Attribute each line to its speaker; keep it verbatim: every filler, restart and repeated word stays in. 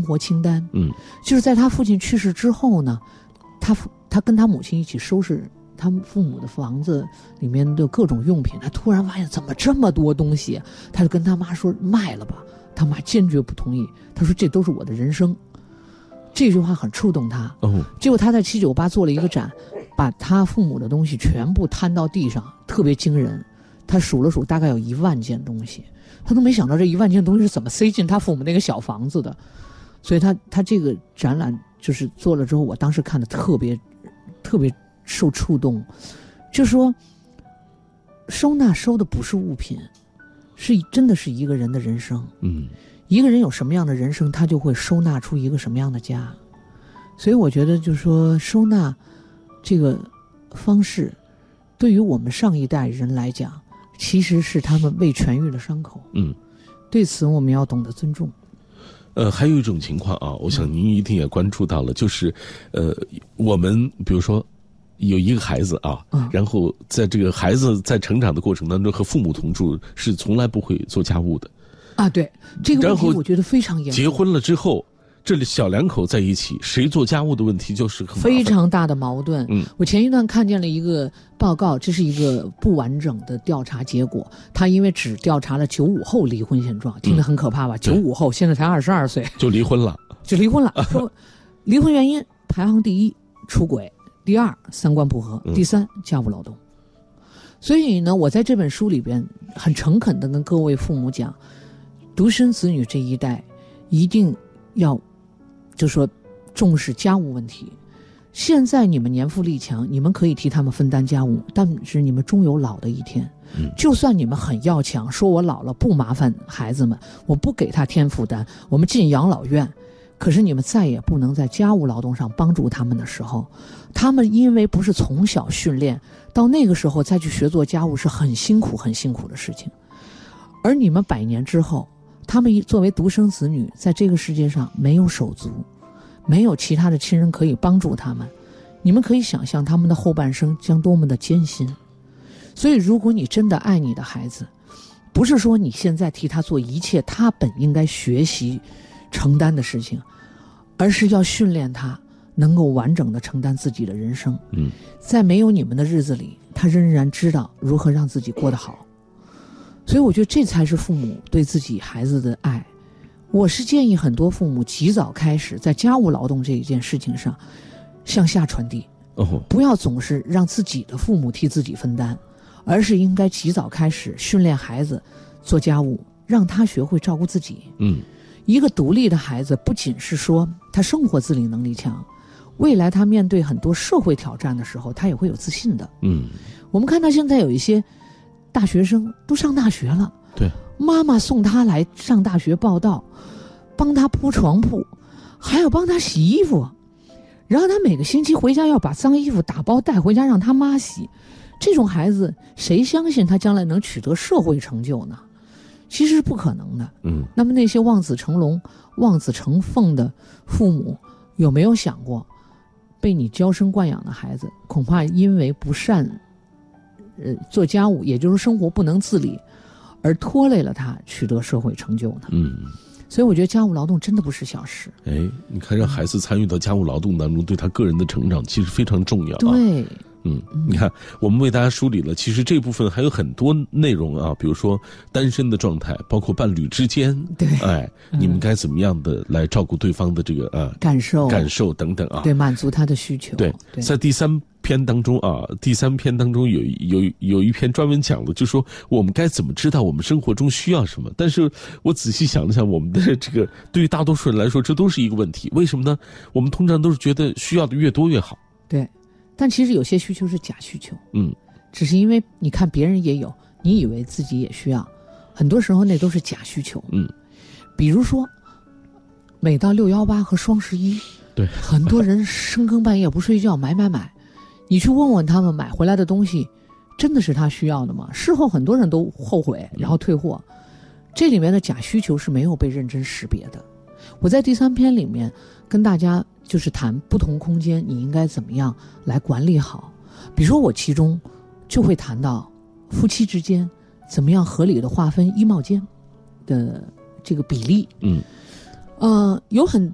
Speaker 1: 活清单。
Speaker 2: 嗯，
Speaker 1: 就是在他父亲去世之后呢，他他跟他母亲一起收拾他们父母的房子里面的各种用品，他突然发现怎么这么多东西，他就跟他妈说卖了吧，他妈坚决不同意，他说这都是我的人生。这句话很触动他。
Speaker 2: 哦，
Speaker 1: 结果他在七九八做了一个展，把他父母的东西全部摊到地上，特别惊人。他数了数，大概有一万件东西，他都没想到这一万件东西是怎么塞进他父母那个小房子的。所以他他这个展览就是做了之后，我当时看的特别特别受触动，就说收纳收的不是物品，是真的是一个人的人生。
Speaker 2: 嗯，
Speaker 1: 一个人有什么样的人生，他就会收纳出一个什么样的家。所以我觉得就是说收纳这个方式对于我们上一代人来讲，其实是他们未痊愈的伤口。
Speaker 2: 嗯，
Speaker 1: 对此我们要懂得尊重。
Speaker 2: 呃，还有一种情况啊，我想您一定也关注到了，就是呃，我们比如说有一个孩子啊，
Speaker 1: 嗯，
Speaker 2: 然后在这个孩子在成长的过程当中和父母同住，是从来不会做家务的
Speaker 1: 啊。对，这个问题我觉得非常严重。
Speaker 2: 结婚了之后，这里小两口在一起，谁做家务的问题就是很
Speaker 1: 非常大的矛盾。
Speaker 2: 嗯，
Speaker 1: 我前一段看见了一个报告，这是一个不完整的调查结果，他因为只调查了九五后离婚现状，听得很可怕吧？九五后现在才二十二岁
Speaker 2: 就离婚了，
Speaker 1: 就离婚了。说离婚原因排行第一出轨，第二三观不合，第三家务劳动。所以呢，我在这本书里边很诚恳地跟各位父母讲，独生子女这一代一定要就说重视家务问题。现在你们年富力强，你们可以替他们分担家务，但是你们终有老的一天。
Speaker 2: 嗯，
Speaker 1: 就算你们很要强，说我老了不麻烦孩子们，我不给他添负担，我们进养老院，可是你们再也不能在家务劳动上帮助他们的时候，他们因为不是从小训练，到那个时候再去学做家务是很辛苦很辛苦的事情。而你们百年之后，他们作为独生子女，在这个世界上没有手足，没有其他的亲人可以帮助他们，你们可以想象他们的后半生将多么的艰辛。所以如果你真的爱你的孩子，不是说你现在替他做一切他本应该学习承担的事情，而是要训练他能够完整的承担自己的人生。
Speaker 2: 嗯，
Speaker 1: 在没有你们的日子里，他仍然知道如何让自己过得好。所以我觉得这才是父母对自己孩子的爱。我是建议很多父母及早开始在家务劳动这一件事情上向下传递，
Speaker 2: 哦，
Speaker 1: 不要总是让自己的父母替自己分担，而是应该及早开始训练孩子做家务，让他学会照顾自己。
Speaker 2: 嗯，
Speaker 1: 一个独立的孩子不仅是说他生活自理能力强，未来他面对很多社会挑战的时候，他也会有自信的。
Speaker 2: 嗯，
Speaker 1: 我们看到现在有一些大学生都上大学了，
Speaker 2: 对，
Speaker 1: 妈妈送他来上大学报到，帮他铺床铺，还要帮他洗衣服，然后他每个星期回家要把脏衣服打包带回家让他妈洗。这种孩子谁相信他将来能取得社会成就呢？其实是不可能的。
Speaker 2: 嗯，
Speaker 1: 那么那些望子成龙望子成凤的父母，有没有想过被你娇生惯养的孩子恐怕因为不善呃做家务，也就是生活不能自理，而拖累了他取得社会成就呢？
Speaker 2: 嗯，
Speaker 1: 所以我觉得家务劳动真的不是小事。
Speaker 2: 哎，你看让孩子参与到家务劳动当中，对他个人的成长其实非常重要啊。
Speaker 1: 对，
Speaker 2: 嗯，你看，我们为大家梳理了，其实这部分还有很多内容啊，比如说单身的状态，包括伴侣之间，
Speaker 1: 对，
Speaker 2: 哎，
Speaker 1: 嗯、
Speaker 2: 你们该怎么样的来照顾对方的这个啊
Speaker 1: 感受、
Speaker 2: 感受等等啊，
Speaker 1: 对，满足他的需求。
Speaker 2: 对，
Speaker 1: 对，
Speaker 2: 在第三篇当中啊，第三篇当中有有有一篇专门讲的，就是说我们该怎么知道我们生活中需要什么。但是我仔细想了想，我们的这个对于大多数人来说，这都是一个问题。为什么呢？我们通常都是觉得需要的越多越好。
Speaker 1: 对。但其实有些需求是假需求，
Speaker 2: 嗯，
Speaker 1: 只是因为你看别人也有，你以为自己也需要，很多时候那都是假需求。
Speaker 2: 嗯，
Speaker 1: 比如说，每到六幺八和双十一，
Speaker 2: 对，
Speaker 1: 很多人深更半夜不睡觉买买买，你去问问他们买回来的东西，真的是他需要的吗？事后很多人都后悔，然后退货。嗯、这里面的假需求是没有被认真识别的。我在第三篇里面跟大家就是谈不同空间你应该怎么样来管理好。比如说我其中就会谈到夫妻之间怎么样合理的划分衣帽间的这个比例。
Speaker 2: 嗯，
Speaker 1: 呃，有很